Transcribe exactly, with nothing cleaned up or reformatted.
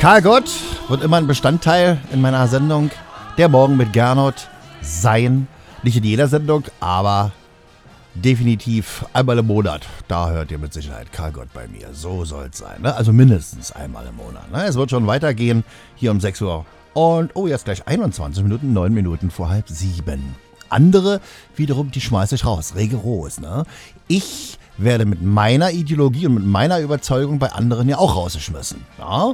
Karl Gott wird immer ein Bestandteil in meiner Sendung Der Morgen mit Gernot sein. Nicht in jeder Sendung, aber definitiv einmal im Monat. Da hört ihr mit Sicherheit Karl Gott bei mir. So soll es sein. Ne? Also mindestens einmal im Monat. Ne? Es wird schon weitergehen hier um sechs Uhr. Und oh, jetzt gleich einundzwanzig Minuten, neun Minuten vor halb sieben. Andere wiederum, die schmeiße ich raus. Rigoros. Ne? Ich werde mit meiner Ideologie und mit meiner Überzeugung bei anderen ja auch rausgeschmissen. Ja?